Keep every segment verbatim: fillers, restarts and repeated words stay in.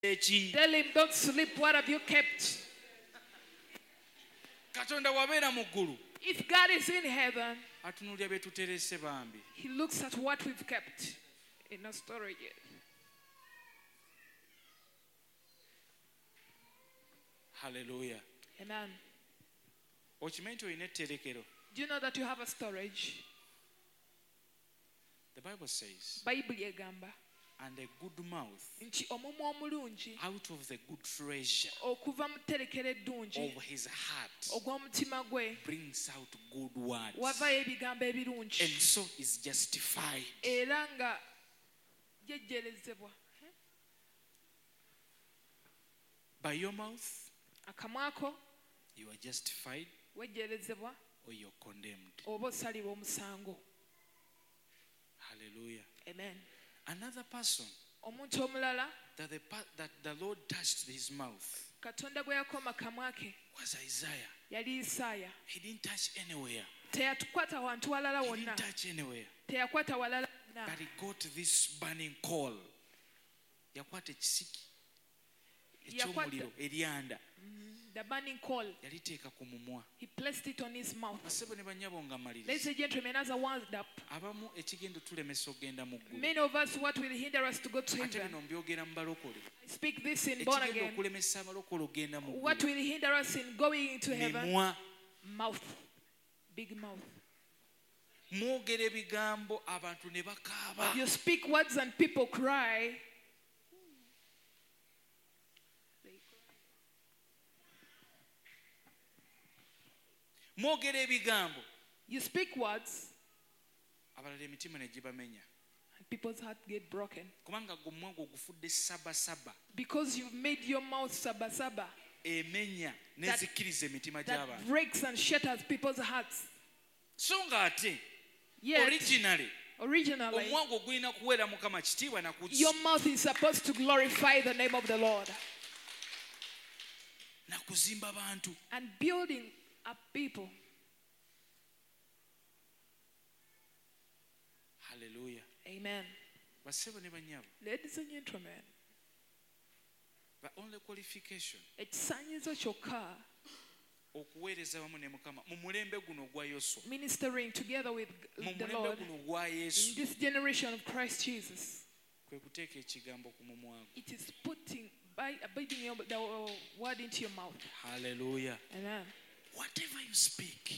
Tell him, don't sleep. What have you kept? If God is in heaven, he looks at what we've kept in our storage. Hallelujah. Amen. Do you know that you have a storage? The Bible says, Bible yegamba, and a good mouth out of the good treasure of his heart brings out good words, and so is justified. By your mouth, you are justified or you're condemned. Hallelujah. Amen. Another person that the, that the Lord touched his mouth was Isaiah. He didn't touch anywhere. He didn't touch anywhere. But he got this burning coal. The burning coal. He placed it on his mouth. Ladies and gentlemen, as I wound up, many of us, what will hinder us to go to heaven? I speak this in born again. What will hinder us in going into heaven? Mouth. Big mouth. You speak words and people cry. You speak words and people's heart get broken because you've made your mouth saba saba that, that breaks and shatters people's hearts. Yet, originally, originally your mouth is supposed to glorify the name of the Lord and building up people. Hallelujah. Amen. Ladies and gentlemen, the only qualification ministering together with the Lord in this generation of Christ Jesus, it is putting by abiding the word into your mouth. Hallelujah. Amen. Whatever you speak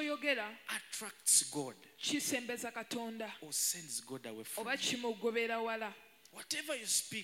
attracts God or sends God away from you. Whatever you speak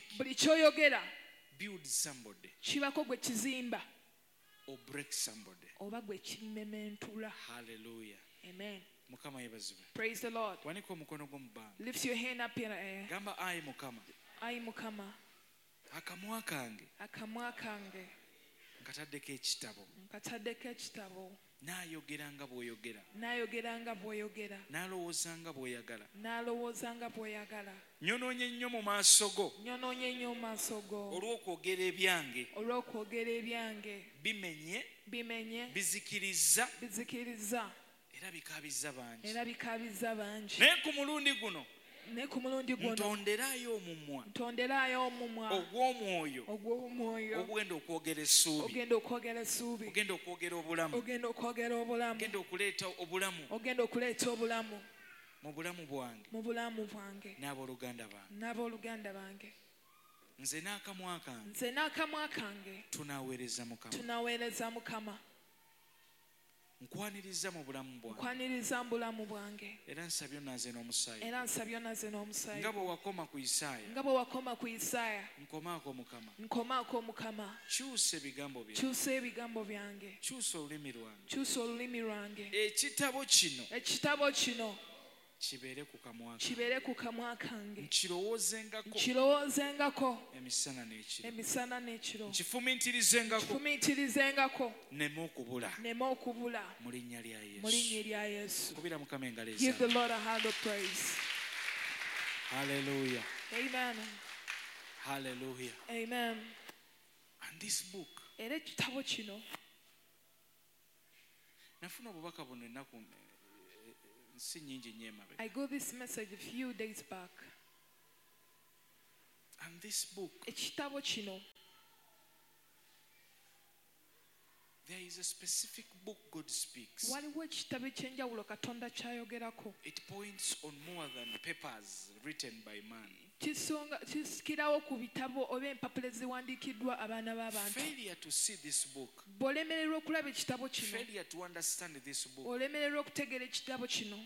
builds somebody or breaks somebody. Hallelujah. Amen. Praise the Lord. Lift your hand up in the air. Aye Mukama. Akamwa kange. Akamwa kange. Nkataddeko ekitabo. Nkataddeko ekitabo. N'ayogera nga bw'oyogera. N'ayogera nga bw'oyogera. N'alowooza nga bw'oyagala. N'alowooza nga bw'oyagala. Nyonoonye nnyo mu maaso go. Nyonoonye nnyo mu maaso go. Olw'okwogera ebyange. Olw'okwogera ebyange. Bimenye. Bimenye. Bizikiriza. Bizikiriza. Era bikaabizza bangi. Era bikaabizza bangi. Naye ku mulundi guno. Ne ku mulundi guno ntonderayo omumwa ntonderayo omumwa ogw'omwoyo ogw'omwoyo ogenda okwogera essuubi ogenda okwogera essuubi ogenda okwogera obulamu ogenda okwogera obulamu ogenda okuleeta obulamu ogenda okuleeta obulamu mu bulamu bwange mu bulamu bwange n'abooluganda bange n'abooluganda bange nze n'akamwa kange nze n'akamwa kange tunaaweereza mukama tunaaweereza mukama nkwaniriza mu bulamu bwange nkwaniriza mu bulamu bwange era nsabye onaaze n'omusaayi era nsabye onaaze n'omusaayi nga bwe wakoma ku Isaaya nga bwe wakoma ku Isaaya nkomaako mukama nkomaako mukama kyusa ebigambo byange kyusa ebigambo byange kyusa olulimi lwange kyusa olulimi lwange ekitabo kino ekitabo kino kibeere ku kamwa kibeere ku kamwa kange nkirowoozengako nkirowoozengako emisana n'ekiro emisana n'ekiro nkifumiitirizengako nkifumiitirizengako neme okubula neme okubula mu linnya lya Yesu mu linnya lya Yesu kubira mukama engalo eza give the Lord a hand of praise. Hallelujah. Amen. Hallelujah. Amen. And this book era ekitabo kino nafuna obubaka buno ennaku I got this message a few days back. And this book, ekitabo kino, there is a specific book God speaks. waliwo ekitabo ekyenjawulo Katonda kyayogerako. It points on more than papers written by man. Kisonga kisikirawo ku bitabo oba empapula eziwandiikiddwa abaana b'abantu. Failure to see this book, bw'olemererwa okulaba ekitabo kino, failure to understand this book, olemererwa okutegeera ekitabo kino,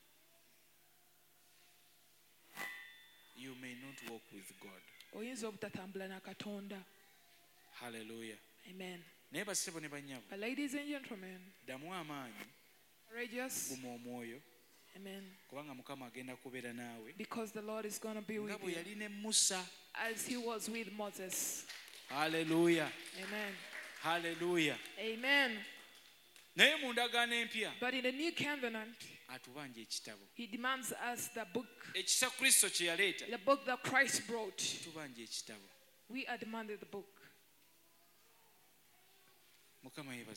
you may not walk with God. oyinza obutatambula na Katonda. Hallelujah. Amen. Naye basebo ne bannyabo, But ladies and gentlemen, ddamu amaanyi, courageous. guma omwoyo, Amen. kubanga Mukama agenda kubeera naawe Because the Lord is going to be nga with bwe you yali ne Musa. as he was with Moses. Hallelujah. Amen. Hallelujah. Amen. Naye mu ndagaano empya But in the new covenant, atubanja ekitabo. he demands us the book, Ekisa Kristo kye yaleeta, the book that Christ brought. tubanja ekitabo. We are demanded the book. Mukama yeebazibwe.